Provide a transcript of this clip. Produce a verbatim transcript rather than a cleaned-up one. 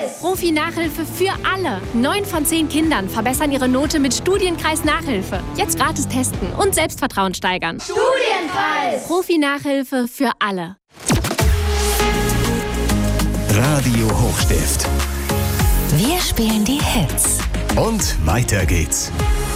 Profi-Nachhilfe für alle. Neun von zehn Kindern verbessern ihre Note mit Studienkreis Nachhilfe. Jetzt gratis testen und Selbstvertrauen steigern. Studienkreis! Profi-Nachhilfe für alle. Radio Hochstift. Wir spielen die Hits. Und weiter geht's.